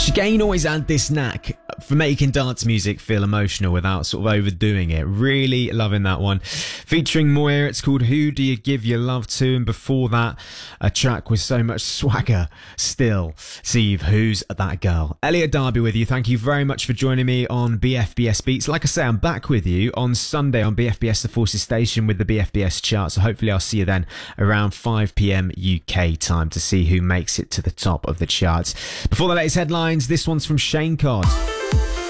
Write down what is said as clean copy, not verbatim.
Chicane always had this knack for making dance music feel emotional without sort of overdoing it. Really loving that one. Featuring Moir, it's called Who Do You Give Your Love To? And before that, a track with so much swagger still. Steve, Who's That Girl? Elliot Darby with you. Thank you very much for joining me on BFBS Beats. Like I say, I'm back with you on Sunday on BFBS The Forces Station with the BFBS chart. So hopefully I'll see you then around 5 p.m. UK time to see who makes it to the top of the charts. Before the latest headlines, this one's from Shane Codd.